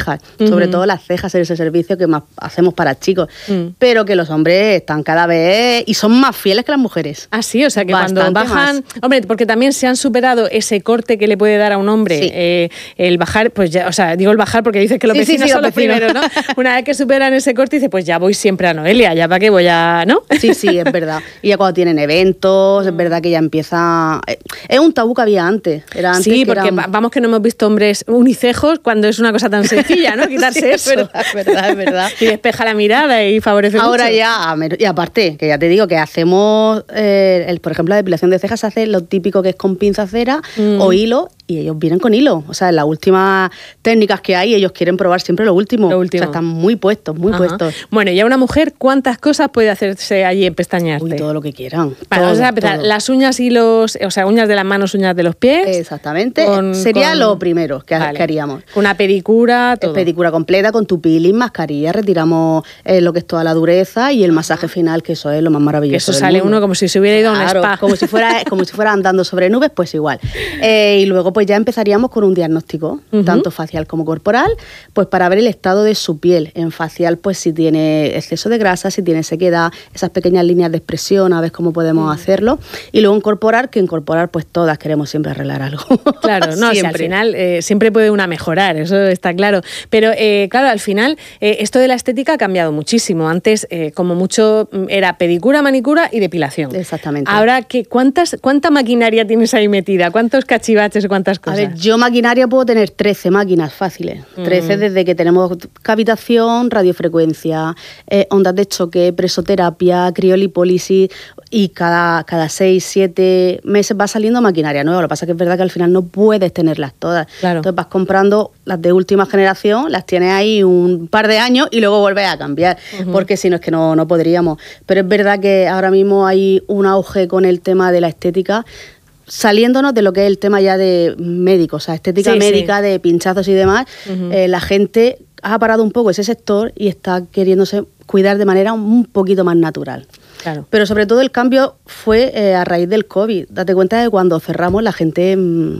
cejas, sobre todo las cejas en ese servicio que más hacemos para chicos, pero que los hombres están cada vez y son más fieles que las mujeres. Ah, sí, o sea que Bastante cuando bajan, más. hombre, porque también se han superado ese corte que le puede dar a un hombre, Sí. el bajar, pues ya, o sea, digo el bajar porque dices que los vecinos son los primeros, ¿no? Una vez que superan ese corte, dice, pues ya voy siempre a Noelia, ya para qué voy a, ¿no? Sí, es verdad. Y ya cuando tienen eventos, es verdad que ya empieza... Es un tabú que había antes. Era antes Sí, que porque vamos que no hemos visto hombres unicejos cuando es una cosa tan sencilla, ¿no? Quitarse Sí, eso. es verdad. Y despeja la mirada y favorece Ahora mucho. ya, y aparte, que ya te digo que hacemos, por ejemplo, la depilación de cejas se hace lo típico que es con pinza cera o hilo, y ellos vienen con hilo. O sea, en las últimas técnicas que hay, ellos quieren probar siempre lo último. O sea, están muy puestos, muy puestos. Bueno, y a una mujer, ¿cuántas cosas puede hacerse allí en pestañarte? Uy, todo lo que quieran. Vale, todo, vamos a empezar. todo. Las uñas y o sea, uñas de las manos, uñas de los pies. Exactamente. Sería lo primero que haríamos. Una pedicura, todo. Pedicura completa con tu peeling, mascarilla, retiramos lo que es toda la dureza y el masaje final, que eso es lo más maravilloso. Que eso sale uno como si se hubiera ido a un spa. Como si fuera andando sobre nubes, pues igual. Y luego pues ya empezaríamos con un diagnóstico, tanto facial como corporal, pues para ver el estado de su piel. En facial, pues si tiene exceso de grasa, si tiene sequedad, esas pequeñas líneas de expresión, a ver cómo podemos hacerlo. Y luego en corporal, pues todas queremos siempre arreglar algo. Claro, no, si al final siempre puede una mejorar, eso está claro. Pero claro, al final esto de la estética ha cambiado muchísimo. Antes, como mucho, era pedicura, manicura y depilación. Exactamente. Ahora, ¿cuánta maquinaria tienes ahí metida? ¿Cuántos cachivaches y cuántas cosas? A ver, yo maquinaria puedo tener 13 máquinas fáciles. 13 desde que tenemos cavitación, radiofrecuencia, ondas de choque, presoterapia, criolipólisis, y cada 6, 7 meses va saliendo maquinaria nueva. Lo que pasa es que es verdad que al final no puedes tenerlas todas. Claro. Entonces vas comprando las de última generación, las tienes ahí un par de años y luego vuelves a cambiar, porque si no es que no podríamos. Pero es verdad que ahora mismo hay un auge con el tema de la estética, saliéndonos de lo que es el tema ya de médico, o sea, estética médica, de pinchazos y demás. La gente ha parado un poco ese sector y está queriéndose cuidar de manera un poquito más natural. Claro. Pero sobre todo el cambio fue a raíz del COVID. Date cuenta de que cuando cerramos la gente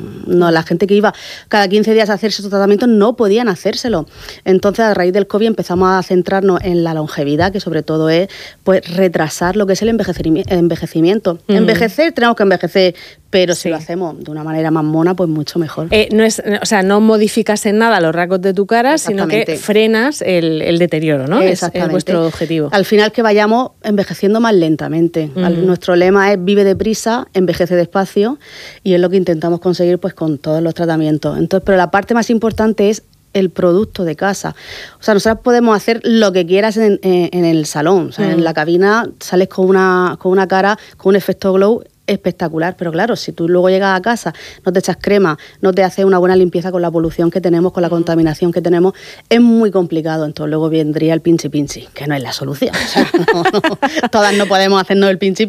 que iba cada 15 días a hacerse estos tratamientos no podían hacérselo. Entonces a raíz del COVID empezamos a centrarnos en la longevidad, que sobre todo es pues retrasar lo que es el envejecimiento. Envejecer, tenemos que envejecer, pero si lo hacemos de una manera más mona, pues mucho mejor. No modificas en nada los rasgos de tu cara, sino que frenas el deterioro, ¿no? Exactamente. Es vuestro objetivo. Al final que vayamos envejeciendo más lentamente. Nuestro lema es vive deprisa, envejece despacio, y es lo que intentamos conseguir pues con todos los tratamientos. Entonces, pero la parte más importante es el producto de casa. O sea, nosotros podemos hacer lo que quieras en el salón. O sea, en la cabina sales con una cara, con un efecto glow espectacular, pero claro, si tú luego llegas a casa, no te echas crema, no te haces una buena limpieza con la polución que tenemos, con la contaminación que tenemos, es muy complicado. Entonces luego vendría el pinchi, que no es la solución. O sea, todas no podemos hacernos el pinchi.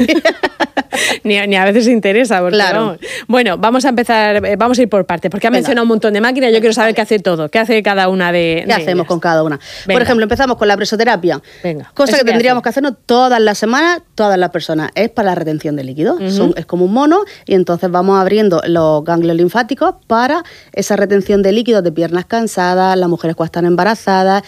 ni a veces interesa, porque claro. Bueno, vamos a empezar, vamos a ir por partes, porque ha mencionado un montón de máquinas. Yo quiero saber qué hace todo, qué hace cada una de ¿Qué hacemos ellas? con cada una? Venga. Por ejemplo, empezamos con la presoterapia. Venga. Cosa que tendríamos que hacernos todas las semanas, todas las personas. Es para la retención de líquidos. Es como un mono, y entonces vamos abriendo los ganglios linfáticos para esa retención de líquidos de piernas cansadas, las mujeres cuando están embarazadas.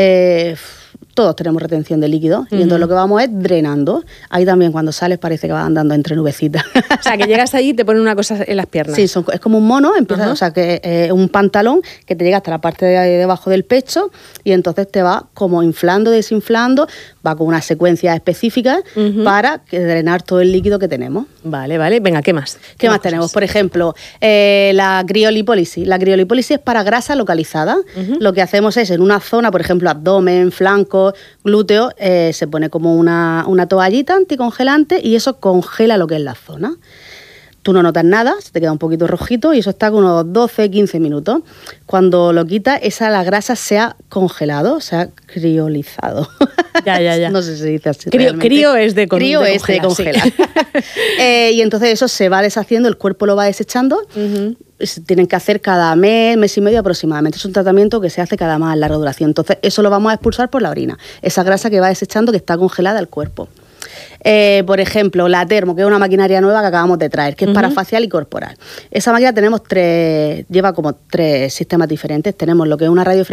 Todos tenemos retención de líquidos, y entonces lo que vamos es drenando. Ahí también cuando sales parece que vas andando entre nubecitas. O sea, que llegas allí y te ponen una cosa en las piernas. Sí, es como un mono, empieza, o sea, que un pantalón que te llega hasta la parte de debajo del pecho, y entonces te va como inflando, desinflando, va con una secuencia específica para drenar todo el líquido que tenemos. Vale. Venga, ¿qué más? ¿Qué más tenemos? Por ejemplo, la criolipólisis. La criolipólisis es para grasa localizada. Lo que hacemos es en una zona, por ejemplo, abdomen, flanco, glúteo, se pone como una toallita anticongelante, y eso congela lo que es la zona. Tú no notas nada, se te queda un poquito rojito, y eso está con unos 12-15 minutos. Cuando lo quitas, la grasa se ha congelado, se ha criolizado. Ya. No sé si se dice así. Crío es de congelar. Crío es de congelar. Sí. Y entonces eso se va deshaciendo, el cuerpo lo va desechando. Se tienen que hacer cada mes y medio aproximadamente. Es un tratamiento que se hace cada más larga duración. Entonces eso lo vamos a expulsar por la orina. Esa grasa que va desechando, que está congelada al cuerpo. Por ejemplo, la Termo, que es una maquinaria nueva que acabamos de traer, que es para facial y corporal. Esa máquina lleva como 3 sistemas diferentes. Tenemos lo que es una radiofrecuencia